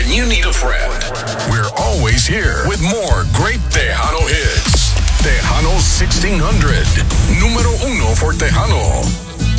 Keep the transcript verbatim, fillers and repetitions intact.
when you need a friend. We're always here with more great Tejano hits. Tejano sixteen hundred, número uno for Tejano.